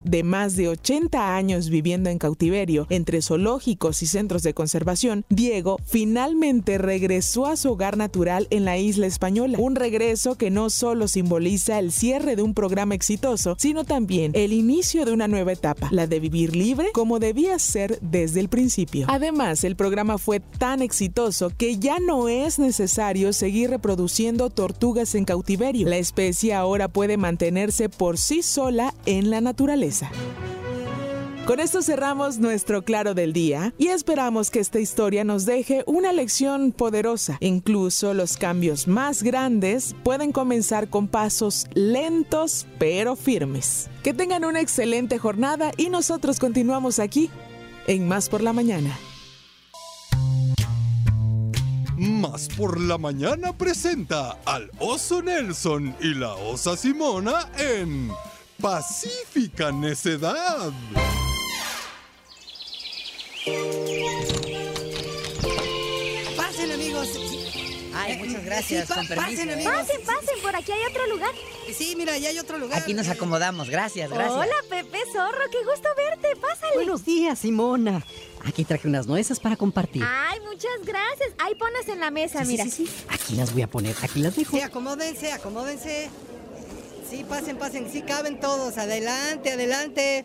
de más de 80 años viviendo en cautiverio entre zoológicos y centros de conservación, Diego finalmente regresó a su hogar natural en la isla española. Un regreso que no solo simboliza el cierre de un programa exitoso, sino también el inicio de una nueva etapa, la de vivir libre como debía ser desde el principio. Además, el programa fue tan exitoso que ya no es necesario seguir reproduciendo tortugas en cautiverio. La especie ahora puede mantenerse por sí sola en la naturaleza. Con esto cerramos nuestro Claro del Día y esperamos que esta historia nos deje una lección poderosa. Incluso los cambios más grandes pueden comenzar con pasos lentos pero firmes. Que tengan una excelente jornada y nosotros continuamos aquí en Más por la Mañana. Más por la Mañana presenta al oso Nelson y la osa Simona en Pacífica Necedad. Pasen, amigos. Ay, muchas gracias, sí, con permiso. pasen, amigos. Pasen, por aquí hay otro lugar. Sí, mira, ya hay otro lugar. Aquí nos acomodamos, gracias. Hola, Pepe Zorro, qué gusto verte, pásale. Buenos días, Simona. Aquí traje unas nueces para compartir. Ay, muchas gracias. Ahí ponlas en la mesa, mira. Sí. Aquí las voy a poner, aquí las dejo. Sí, acomódense. Sí, pasen, sí caben todos. Adelante.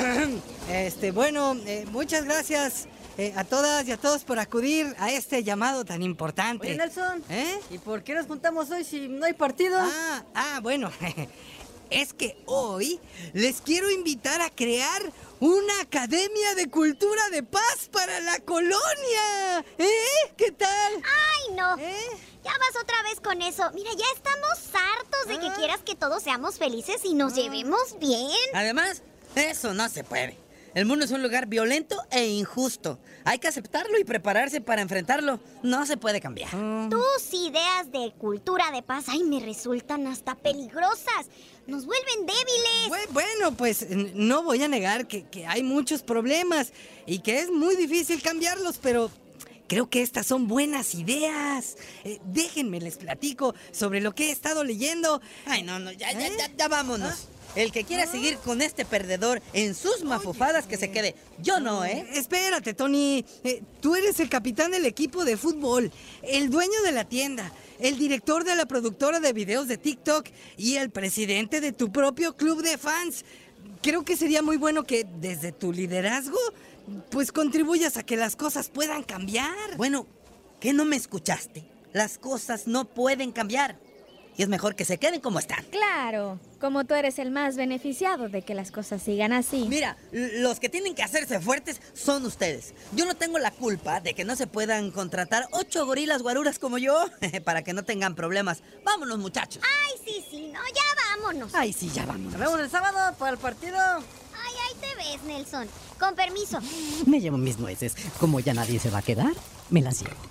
Bueno, muchas gracias a todas y a todos por acudir a este llamado tan importante. Oye, Nelson, ¿y por qué nos juntamos hoy si no hay partido? Bueno, es que hoy les quiero invitar a crear una academia de cultura de paz para la colonia. ¿Qué tal? ¡Ay, no! Ya vas otra vez con eso. Mira, ya estamos hartos de que quieras que todos seamos felices y nos llevemos bien. Además, eso no se puede. El mundo es un lugar violento e injusto. Hay que aceptarlo y prepararse para enfrentarlo. No se puede cambiar. Tus ideas de cultura de paz, ay, me resultan hasta peligrosas. Nos vuelven débiles. Bueno, pues no voy a negar que hay muchos problemas y que es muy difícil cambiarlos, pero creo que estas son buenas ideas. Déjenme les platico sobre lo que he estado leyendo. Ay, no, ya vámonos. El que quiera seguir con este perdedor en sus mafufadas, que se quede. Yo no, ¿eh? Espérate, Tony. Tú eres el capitán del equipo de fútbol, el dueño de la tienda, el director de la productora de videos de TikTok y el presidente de tu propio club de fans. Creo que sería muy bueno que desde tu liderazgo, pues contribuyas a que las cosas puedan cambiar. Bueno, ¿qué no me escuchaste? Las cosas no pueden cambiar. Y es mejor que se queden como están. Claro, como tú eres el más beneficiado de que las cosas sigan así. Mira, los que tienen que hacerse fuertes son ustedes. Yo no tengo la culpa de que no se puedan contratar 8 gorilas guaruras como yo para que no tengan problemas. Vámonos, muchachos. Ay, sí, no, ya vámonos. Ay, sí, ya vámonos. Nos vemos el sábado para el partido. Ay, ahí te ves, Nelson. Con permiso. Me llevo mis nueces. Como ya nadie se va a quedar, me las llevo.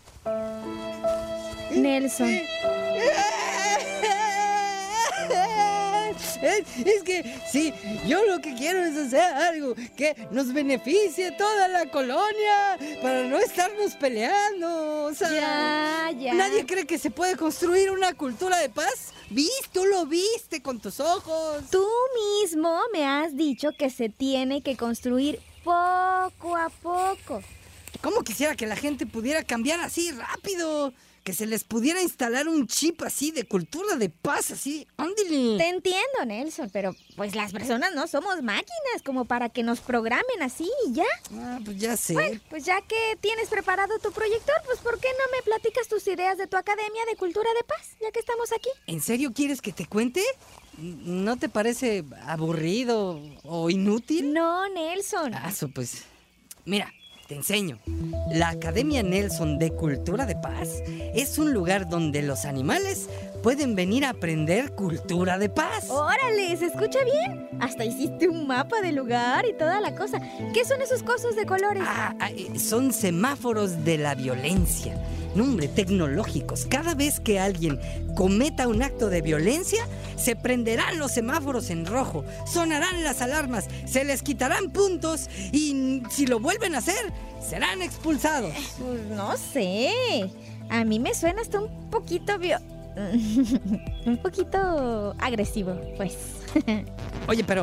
Nelson. Es que sí, yo lo que quiero es hacer algo que nos beneficie a toda la colonia para no estarnos peleando. O sea, Ya. ¿nadie cree que se puede construir una cultura de paz? Tú lo viste con tus ojos. Tú mismo me has dicho que se tiene que construir poco a poco. ¿Cómo quisiera que la gente pudiera cambiar así rápido? Que se les pudiera instalar un chip así de cultura de paz, así. ¡Ándale! Te entiendo, Nelson, pero pues las personas no somos máquinas como para que nos programen así y ya. Pues ya sé. Bueno, pues ya que tienes preparado tu proyector, pues ¿por qué no me platicas tus ideas de tu Academia de Cultura de Paz, ya que estamos aquí? ¿En serio quieres que te cuente? ¿No te parece aburrido o inútil? No, Nelson. Pues, mira, te enseño. La Academia Nelson de Cultura de Paz es un lugar donde los animales pueden venir a aprender cultura de paz. ¡Órale! ¿Se escucha bien? Hasta hiciste un mapa del lugar y toda la cosa. ¿Qué son esos cosos de colores? Son semáforos de la violencia. No, hombre, tecnológicos. Cada vez que alguien cometa un acto de violencia, se prenderán los semáforos en rojo, sonarán las alarmas, se les quitarán puntos y si lo vuelven a hacer, serán expulsados. Pues no sé. A mí me suena hasta un poquito un poquito agresivo, pues. Oye, pero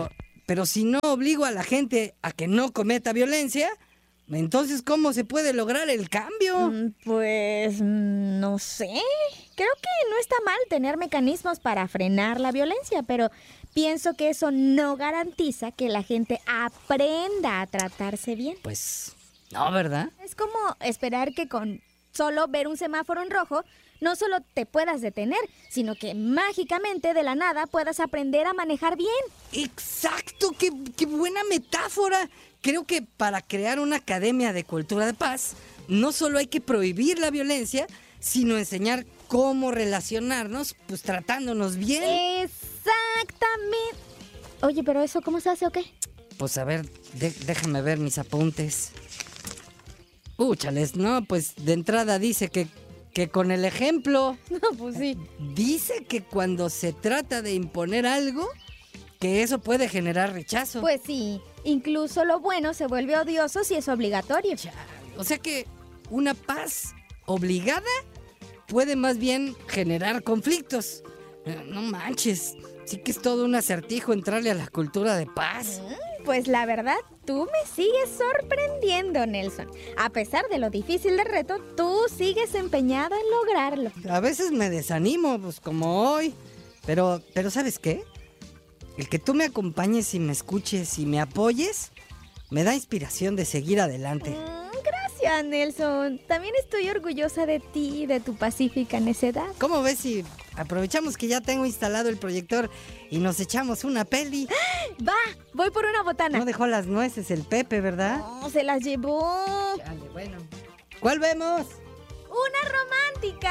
pero si no obligo a la gente a que no cometa violencia, entonces ¿cómo se puede lograr el cambio? Pues no sé. Creo que no está mal tener mecanismos para frenar la violencia, pero pienso que eso no garantiza que la gente aprenda a tratarse bien. Pues no, ¿verdad? Es como esperar que con solo ver un semáforo en rojo no solo te puedas detener, sino que mágicamente de la nada puedas aprender a manejar bien. ¡Exacto! ¡Qué buena metáfora! Creo que para crear una academia de cultura de paz, no solo hay que prohibir la violencia, sino enseñar cómo relacionarnos, pues tratándonos bien. Exactamente. Oye, ¿pero eso cómo se hace o qué? Pues a ver, déjame ver mis apuntes. Chales, no, pues de entrada dice que con el ejemplo. No, pues sí. Dice que cuando se trata de imponer algo, que eso puede generar rechazo. Pues sí, incluso lo bueno se vuelve odioso si es obligatorio. O sea que una paz obligada puede más bien generar conflictos. No manches, sí que es todo un acertijo entrarle a la cultura de paz. Pues la verdad, tú me sigues sorprendiendo, Nelson. A pesar de lo difícil del reto, tú sigues empeñado en lograrlo. A veces me desanimo, pues como hoy. Pero ¿sabes qué? El que tú me acompañes y me escuches y me apoyes, me da inspiración de seguir adelante. Gracias, Nelson. También estoy orgullosa de ti y de tu pacífica necedad. ¿Cómo ves si aprovechamos que ya tengo instalado el proyector y nos echamos una peli? Va, voy por una botana. No dejó las nueces el Pepe, ¿verdad? No, se las llevó. Chale, bueno. ¿Cuál vemos? Una romántica.